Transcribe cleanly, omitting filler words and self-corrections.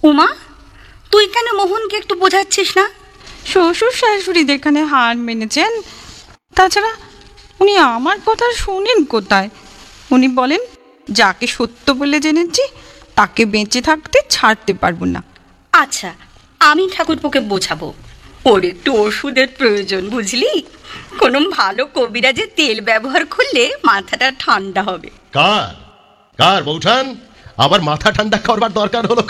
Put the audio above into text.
উমা, তুই কেন মোহনকে একটু বোঝাচ্ছিস না? শ্বশুর শাশুড়ি এখানে হার মেনেছেন। তাছাড়া উনি আমার কথা শোনেন কোথায়? উনি বলেন, যাকে সত্য বলে জেনেছি তাকে বেঁচে থাকতে ছাড়তে পারবো না। আচ্ছা, আমি ঠাকুরপোকে বোঝাবো। ওর একটু ওষুধের প্রয়োজন, বুঝলি? কোনো ভালো কবিরাজের তেল ব্যবহার করলে মাথাটা ঠান্ডা হবে। কার কার বৌঠান আবার মাথা ঠান্ডা করবার দরকার হলো